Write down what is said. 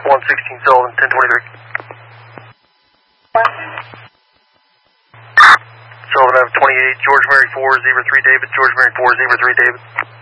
116 Sullivan, 1023. Sullivan, I have 28, George Mary 4, Zebra 3 David, George Mary 4, Zebra 3 David.